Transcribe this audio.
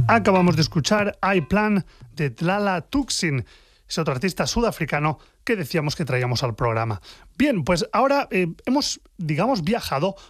Acabamos de escuchar I Plan de Tlala Tuxin, es otro artista sudafricano que decíamos que traíamos al programa. Bien, pues ahora hemos, digamos, viajado